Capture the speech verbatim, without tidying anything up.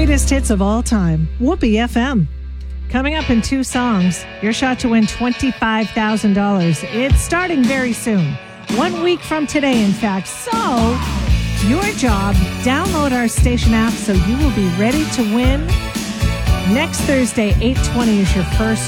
greatest hits of all time. Whoopee F M. Coming up in two songs, your shot to win twenty-five thousand dollars. It's starting very soon. One week from today, in fact. So, your job, download our station app so you will be ready to win. Next Thursday, eight twenty is your first